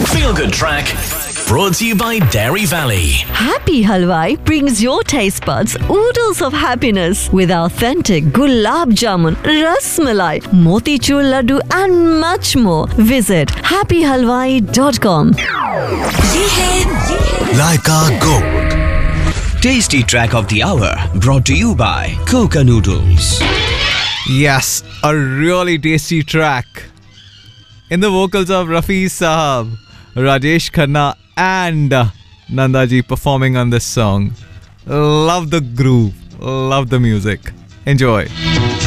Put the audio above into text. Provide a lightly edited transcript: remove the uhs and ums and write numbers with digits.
Feel Good Track brought to you by Dairy Valley. Happy Halwai brings your taste buds oodles of happiness with authentic gulab jamun, ras malai, motichur laddu and much more. Visit happyhalwai.com. Laika Gold. Tasty track of the hour brought to you by Coca Noodles. Yes, a really tasty track. In the vocals of Rafi Sahab, Rajesh Khanna and Nanda ji performing on this song. Love the groove, love the music. Enjoy.